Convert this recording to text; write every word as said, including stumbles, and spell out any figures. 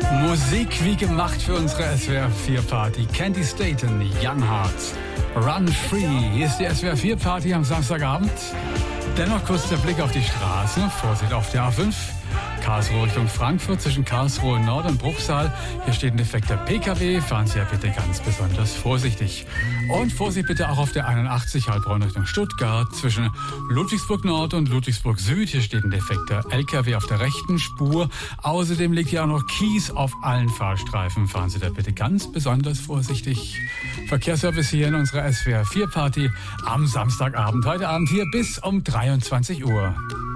Musik wie gemacht für unsere S W R vier Party. Candy Staten, Young Hearts. Run Free. Hier ist die S W R vier Party am Samstagabend. Dennoch kurz der Blick auf die Straße. Vorsicht auf der A fünf. Karlsruhe Richtung Frankfurt zwischen Karlsruhe Nord und Bruchsal. Hier steht ein defekter P K W. Fahren Sie ja bitte ganz besonders vorsichtig. Und Vorsicht bitte auch auf der einundachtzig Heilbronn Richtung Stuttgart zwischen Ludwigsburg Nord und Ludwigsburg Süd. Hier steht ein defekter L K W auf der rechten Spur. Außerdem liegt hier auch noch Kies auf allen Fahrstreifen. Fahren Sie da bitte ganz besonders vorsichtig. Verkehrsservice hier in unserer S W R vier Party am Samstagabend. Heute Abend hier bis um dreiundzwanzig Uhr.